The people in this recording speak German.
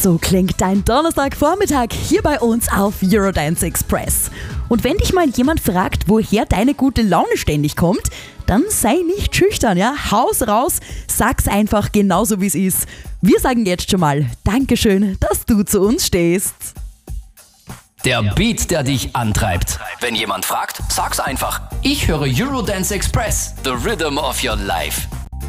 So klingt dein Donnerstagvormittag hier bei uns auf Eurodance Express. Und wenn dich mal jemand fragt, woher deine gute Laune ständig kommt, dann sei nicht schüchtern, ja? Hau's raus, sag's einfach genauso wie es ist. Wir sagen jetzt schon mal Dankeschön, dass du zu uns stehst. Der Beat, der dich antreibt. Wenn jemand fragt, sag's einfach. Ich höre Eurodance Express, the rhythm of your life.